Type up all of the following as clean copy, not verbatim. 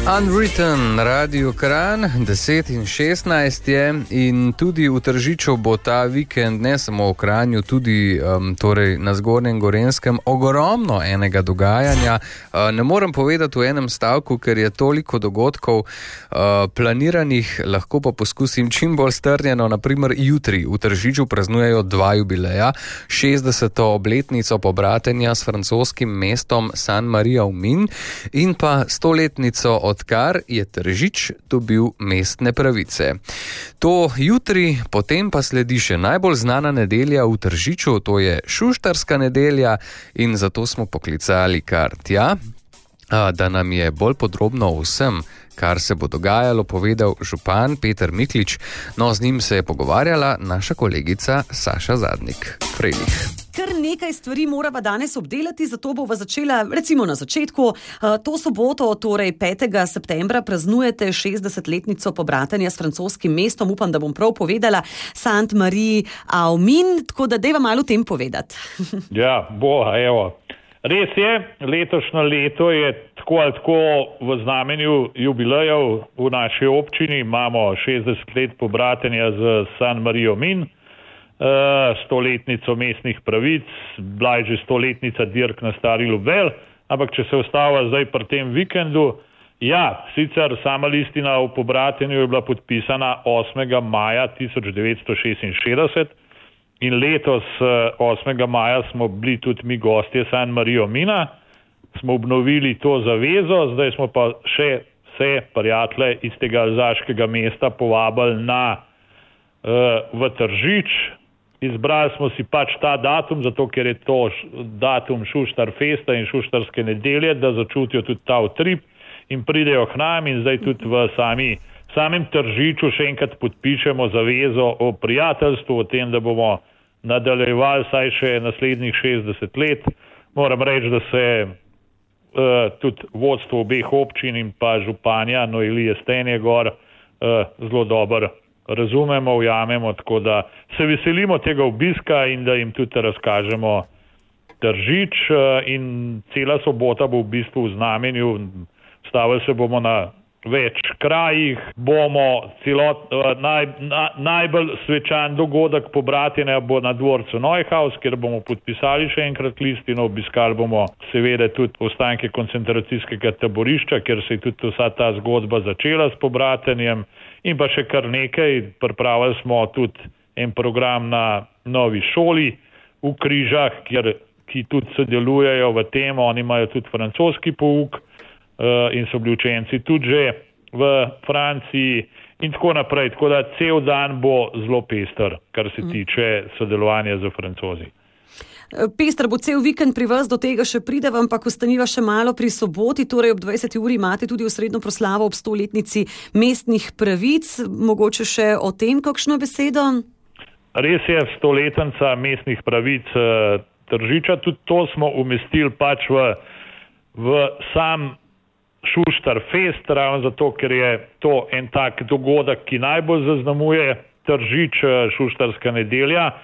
Unwritten, Radio Kranj, 10 in 16 je in tudi v Tržiču bo ta vikend, ne samo v Kranju, tudi torej na Zgornjem Gorenjskem, ogromno enega dogajanja. Ne morem povedati v enem stavku, ker je toliko dogodkov planiranih, lahko pa poskusim čim bolj strnjeno. Naprimer jutri v Tržiču praznujejo dva jubileja, 60. obletnico pobratenja s francoskim mestom San Maria v Min in pa 100-letnico odkar je Tržič dobil mestne pravice. To jutri, potem pa sledi še najbolj znana nedelja v Tržiču, to je Šuštarska nedelja in zato smo poklicali kar tja, da nam je bolj podrobno o vsem, kar se bo dogajalo, povedal župan Peter Miklič. No, z njim se je pogovarjala naša kolegica Saša Zadnik. Frejlih. Kar nekaj stvari morava danes obdelati, zato bova začela recimo na začetku. To soboto, torej 5. septembra, praznujete 60-letnico pobratenja s francoskim mestom, upam, da bom prav povedala, Sant Marie au Min, tako da dajva malo o tem povedati. Ja, evo. Res je, letošnje leto je tako ali tako v znamenju jubilejev v naši občini. Imamo 60 let pobratenja z San Mario Min, 100-letnico mestnih pravic, bila je že 100-letnica dirk na Stari Ljubelj, ampak če se ostava zdaj pri tem vikendu, ja, sicer sama listina o pobratenju je bila podpisana 8. maja 1966 in letos 8. maja smo bili tudi mi gostje San Mario Mina, smo obnovili to zavezo, zdaj smo pa še vse prijatelje iz tega alzaškega mesta povabili v Tržič. Izbrali smo si pač ta datum, zato ker je to datum Šuštarfesta in Šuštarske nedelje, da začutijo tudi ta utrip in pridejo k nam in zdaj tudi v samem Tržiču še enkrat podpišemo zavezo o prijateljstvu, o tem, da bomo nadaljevali saj še naslednjih 60 let. Moram reči, da se tudi vodstvo obeh občin in pa županja Noelije Stenje gor zelo dobro razumemo, ujamemo, tako da se veselimo tega obiska in da jim tudi razkažemo Tržič in cela sobota bo v bistvu v znamenju, stavili se bomo na več krajih, bomo najbolj svečan dogodek pobratenja bo na dvorcu Neuhaus, kjer bomo podpisali še enkrat listino, obiskali bomo seveda tudi ostanke koncentracijskega taborišča, kjer se je tudi vsa ta zgodba začela s pobratenjem in pa še kar nekaj. Pripravili smo tudi en program na novi šoli v Križah, ki tudi sodelujejo v tem, oni imajo tudi francoski pouk in so bili učenci tudi že v Franciji in tako naprej. Tako da cel dan bo zelo pester, kar se tiče sodelovanja z Francozi. Pester bo cel vikend pri vas, do tega še prideva, ampak ostaniva še malo pri soboti, torej ob 20. uri imate tudi osrednjo proslavo ob 100-letnici mestnih pravic. Mogoče še o tem kakšno besedo? Res je, 100-letnica mestnih pravic Tržiča, tudi to smo umestili pač v sam Šuštarfest, ravno zato, ker je to en tak dogodek, ki najbolj zaznamuje Tržič, Šuštarska nedelja.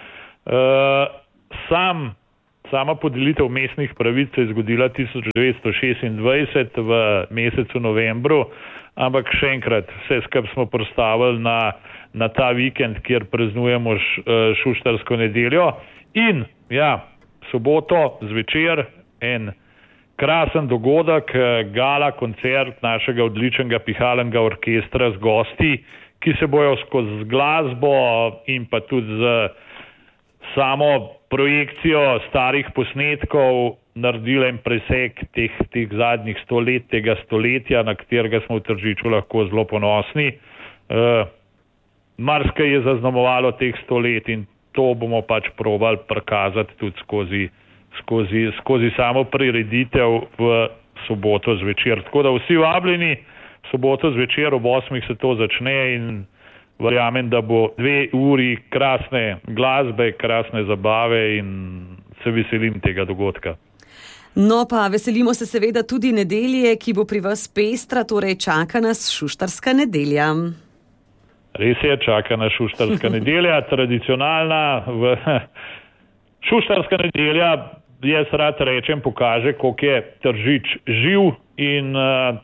Sama podelitev mestnih pravic se je zgodila 1926 v mesecu novembru, ampak še enkrat, vse skupaj smo postavili na ta vikend, kjer praznujemo Šuštarsko nedeljo. In ja, soboto zvečer en krasen dogodek, gala koncert našega odličnega pihalnega orkestra z gosti, ki se bojo skozi glasbo in pa tudi z samo projekcijo starih posnetkov naredili en presek teh zadnjih 100 let, tega stoletja, na katerega smo v Tržiču lahko zelo ponosni. Marsikaj je zaznamovalo teh 100 let in to bomo pač probali prikazati tudi skozi samo prireditev v soboto zvečer. Tako da vsi vabljeni, soboto zvečer ob 8. se to začne in verjamem, da bo 2 uri krasne glasbe, krasne zabave in se veselim tega dogodka. No pa veselimo se seveda tudi nedelje, ki bo pri vas pestra, torej čaka nas Šuštarska nedelja. Res je, čaka nas Šuštarska nedelja, tradicionalna. Šuštarska nedelja, jaz rad rečem, pokaže, koliko je Tržič živ in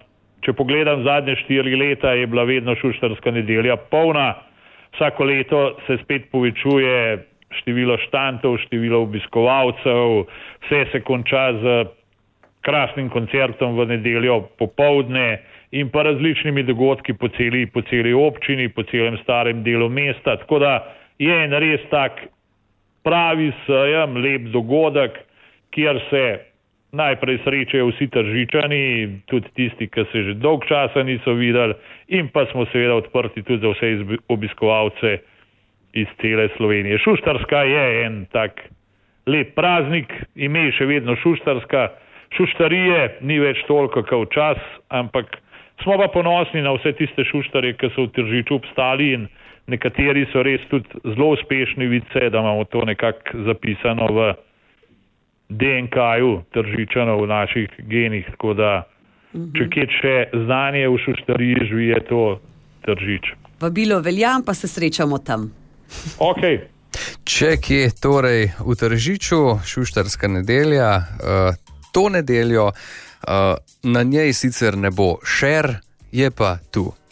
Če pogledam zadnje 4 leta, je bila vedno šuštarska nedelja polna. Vsako leto se spet povečuje število štantov, število obiskovalcev, vse se konča z krasnim koncertom v nedeljo popoldne in pa različnimi dogodki po celi občini, po celem starem delu mesta. Tako da je en res tak pravi sejem, lep dogodek, kjer se najprej srečajo vsi Tržičani, tudi tisti, ki se že dolg časa niso videli, in pa smo seveda odprti tudi za vse obiskovalce iz cele Slovenije. Šuštarska je en tak lep praznik, ime še vedno Šuštarska. Šuštarije ni več toliko kot včas, ampak smo pa ponosni na vse tiste šuštarje, ki so v Tržiču obstali in nekateri so res tudi zelo uspešni, vidite, da imamo to nekako zapisano v DNK-ju Tržičanov, v naših genih, tako da če kje še znanje v šuštariji živi, je to Tržič. Vabilo velja, pa se srečamo tam. Okay. Če kje torej v Tržiču, šuštarska nedelja, to nedeljo, na njej sicer ne bo šer, je pa tu.